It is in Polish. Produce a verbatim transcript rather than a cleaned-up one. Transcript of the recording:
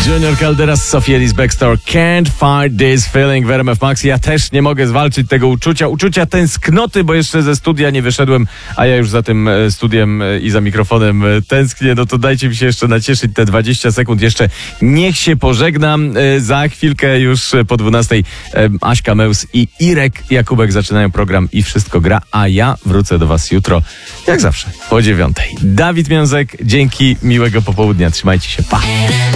Junior Calderas, Sophia Ellis Bextor, Can't Fight This Feeling w R M F Max. Ja też nie mogę zwalczyć tego uczucia, uczucia tęsknoty, bo jeszcze ze studia nie wyszedłem, a ja już za tym studiem i za mikrofonem tęsknię. No to dajcie mi się jeszcze nacieszyć te dwadzieścia sekund. Jeszcze niech się pożegnam. Za chwilkę już po dwunastej Aśka Meus i Irek Jakubek zaczynają program I Wszystko Gra, a ja wrócę do was jutro, jak zawsze, po dziewiątej. Dawid Miązek, dzięki, miłego popołudnia. Trzymajcie się, pa!